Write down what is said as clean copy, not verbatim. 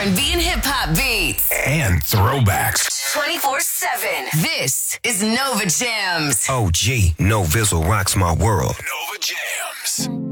R&B and hip-hop beats. And throwbacks. 24/7. This is Nova Jams. OG, No Vizzle rocks my world. Nova Jams.